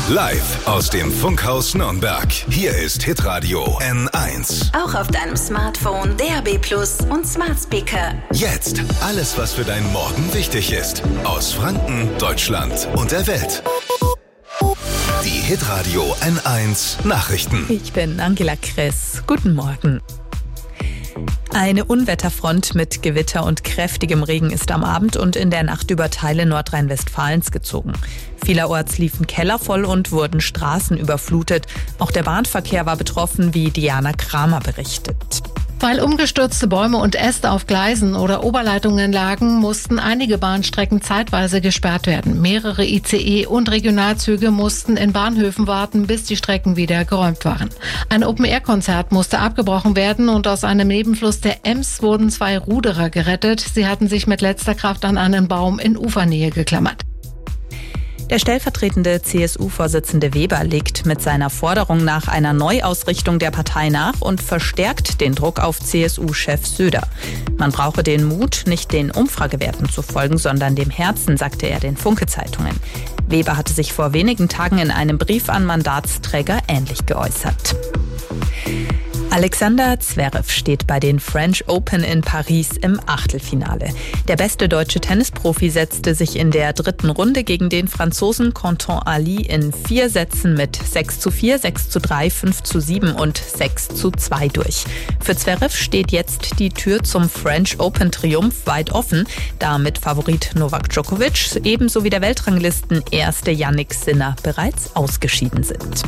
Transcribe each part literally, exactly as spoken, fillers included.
Live aus dem Funkhaus Nürnberg. Hier ist Hitradio N eins. Auch auf deinem Smartphone, D A B Plus und Smart Speaker. Jetzt alles, was für deinen Morgen wichtig ist. Aus Franken, Deutschland und der Welt. Die Hitradio N eins Nachrichten. Ich bin Angela Kress. Guten Morgen. Eine Unwetterfront mit Gewitter und kräftigem Regen ist am Abend und in der Nacht über Teile Nordrhein-Westfalens gezogen. Vielerorts liefen Keller voll und wurden Straßen überflutet. Auch der Bahnverkehr war betroffen, wie Diana Kramer berichtet. Weil umgestürzte Bäume und Äste auf Gleisen oder Oberleitungen lagen, mussten einige Bahnstrecken zeitweise gesperrt werden. Mehrere I C E und Regionalzüge mussten in Bahnhöfen warten, bis die Strecken wieder geräumt waren. Ein Open-Air-Konzert musste abgebrochen werden und aus einem Nebenfluss der Ems wurden zwei Ruderer gerettet. Sie hatten sich mit letzter Kraft an einen Baum in Ufernähe geklammert. Der stellvertretende C S U-Vorsitzende Weber legt mit seiner Forderung nach einer Neuausrichtung der Partei nach und verstärkt den Druck auf C S U-Chef Söder. Man brauche den Mut, nicht den Umfragewerten zu folgen, sondern dem Herzen, sagte er den Funke-Zeitungen. Weber hatte sich vor wenigen Tagen in einem Brief an Mandatsträger ähnlich geäußert. Alexander Zverev steht bei den French Open in Paris im Achtelfinale. Der beste deutsche Tennisprofi setzte sich in der dritten Runde gegen den Franzosen Quentin Ali in vier Sätzen mit sechs zu vier, sechs zu drei, fünf zu sieben und sechs zu zwei durch. Für Zverev steht jetzt die Tür zum French Open Triumph weit offen, da mit Favorit Novak Djokovic ebenso wie der Weltranglisten erste Jannik Sinner bereits ausgeschieden sind.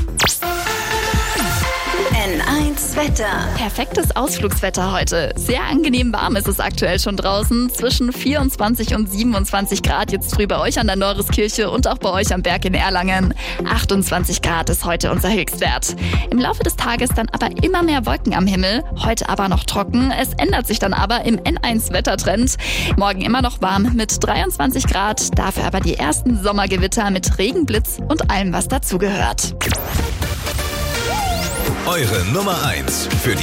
N eins Wetter. Perfektes Ausflugswetter heute. Sehr angenehm warm ist es aktuell schon draußen. Zwischen vierundzwanzig und siebenundzwanzig Grad jetzt früh bei euch an der Norriskirche und auch bei euch am Berg in Erlangen. achtundzwanzig Grad ist heute unser Höchstwert. Im Laufe des Tages dann aber immer mehr Wolken am Himmel. Heute aber noch trocken. Es ändert sich dann aber im N eins Wettertrend. Morgen immer noch warm mit dreiundzwanzig Grad. Dafür aber die ersten Sommergewitter mit Regen, Blitz und allem, was dazugehört. Eure Nummer eins für die